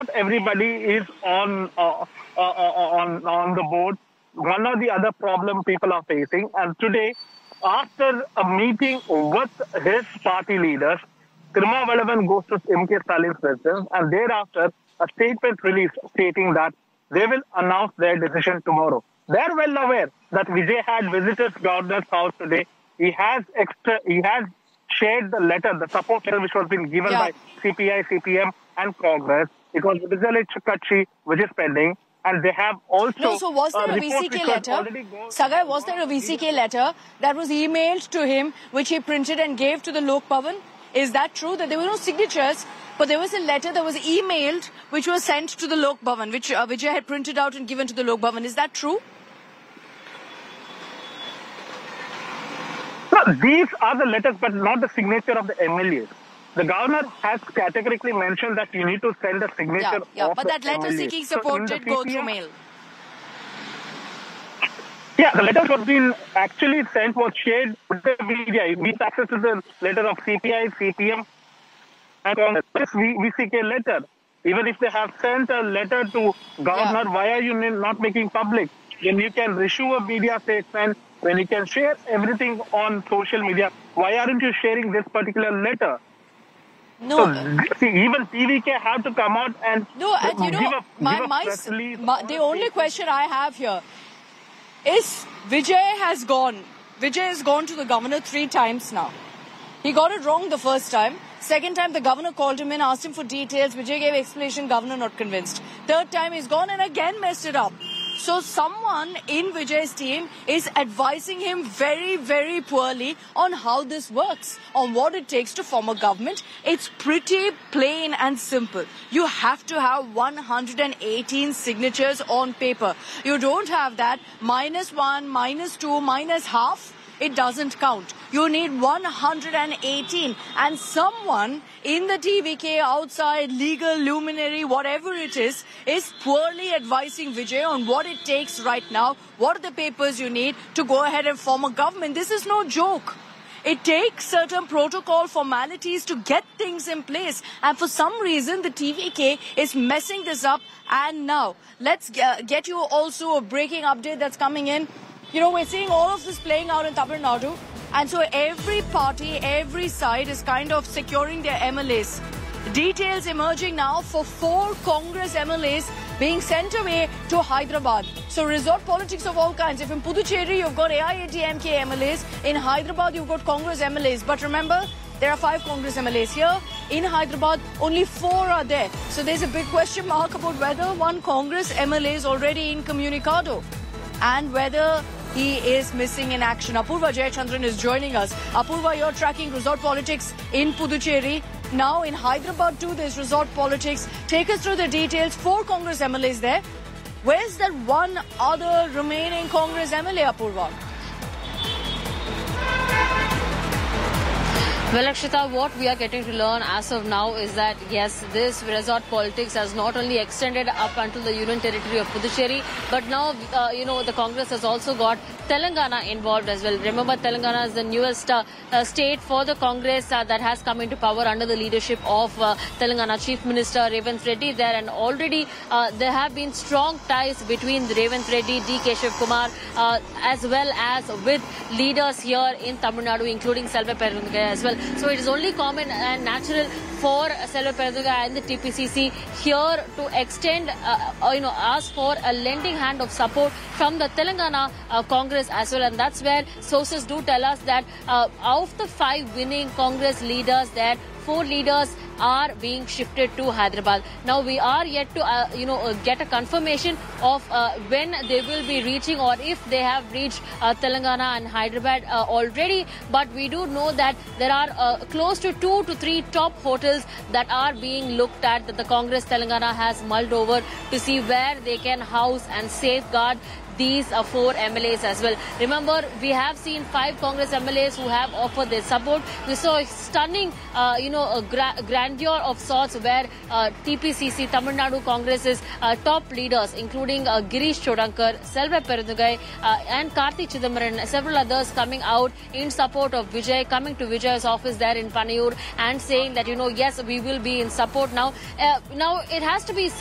everybody is on the board. One or the other problem people are facing, and today, after a meeting with his party leaders, Tirumavalavan goes to MK Stalin's residence, and thereafter a statement released stating that they will announce their decision tomorrow. They are well aware that Vijay had visited governor's house today. He has shared the letter, the support letter which was being given by CPI, CPM, and Congress. It was Vijay Katchi, which is pending. And they have also... No, so was there a VCK letter? Sagai, was there a VCK letter that was emailed to him, which he printed and gave to the Lok Bhavan? Is that true? That there were no signatures, but there was a letter that was emailed, which was sent to the Lok Bhavan, which Vijay had printed out and given to the Lok Bhavan. Is that true? No, these are the letters, but not the signature of the MLAs. The governor has categorically mentioned that you need to send a signature of but that letter seeking support did go through mail. Yeah, the letter was been actually sent, was shared with the media. We access to the letter of CPI, CPM, and Congress. VCK letter. Even if they have sent a letter to governor, why are you not making public? When you can issue a media statement, when you can share everything on social media, why aren't you sharing this particular letter? No, so, see, even TVK have to come out and the only question I have here is Vijay has gone. Vijay has gone to the governor 3 times now. He got it wrong the first time. Second time, the governor called him in, asked him for details. Vijay gave explanation, governor not convinced. Third time, he's gone and again messed it up. So someone in Vijay's team is advising him very, very poorly on how this works, on what it takes to form a government. It's pretty plain and simple. You have to have 118 signatures on paper. You don't have that. -1, -2, minus half. It doesn't count. You need 118. And someone in the TVK, outside, legal, luminary, whatever it is poorly advising Vijay on what it takes right now, what are the papers you need to go ahead and form a government. This is no joke. It takes certain protocol formalities to get things in place. And for some reason, the TVK is messing this up. And now, let's get you also a breaking update that's coming in. You know, we're seeing all of this playing out in Tamil Nadu. And so every party, every side is kind of securing their MLAs. Details emerging now for 4 Congress MLAs being sent away to Hyderabad. So resort politics of all kinds. If in Puducherry you've got AIADMK MLAs, in Hyderabad you've got Congress MLAs. But remember, there are 5 Congress MLAs here. In Hyderabad, only 4 are there. So there's a big question mark about whether one Congress MLA is already incommunicado and whether he is missing in action. Apurva Jayachandran is joining us. Apurva, you're tracking resort politics in Puducherry. Now in Hyderabad too, there's resort politics. Take us through the details. 4 Congress MLAs there. Where's that one other remaining Congress MLA, Apurva? Well, Akshita, what we are getting to learn as of now is that, yes, this resort politics has not only extended up until the Union Territory of Puducherry, but now, the Congress has also got Telangana involved as well. Remember, Telangana is the newest state for the Congress that has come into power under the leadership of Telangana Chief Minister Revanth Reddy there. And already there have been strong ties between Revanth Reddy, D. Keshav Kumar, as well as with leaders here in Tamil Nadu, including Selva Perunthugai as well. So it is only common and natural for Selva Perunthugai and the TPCC here to extend, ask for a lending hand of support from the Telangana Congress as well. And that's where sources do tell us that of the 5 winning Congress leaders, that 4 leaders are being shifted to Hyderabad. Now we are yet to get a confirmation of when they will be reaching, or if they have reached Telangana and Hyderabad already. But we do know that there are close to 2 to 3 top hotels that are being looked at, that the Congress Telangana has mulled over to see where they can house and safeguard these 4 MLAs as well. Remember, we have seen 5 Congress MLAs who have offered their support. We saw a stunning, grandeur of sorts where TPCC, Tamil Nadu Congress's top leaders, including Girish Chodankar, Selva Perudugai, and Karthi Chidambaran, and several others coming out in support of Vijay, coming to Vijay's office there in Panayur and saying that, yes, we will be in support now. Now, it has to be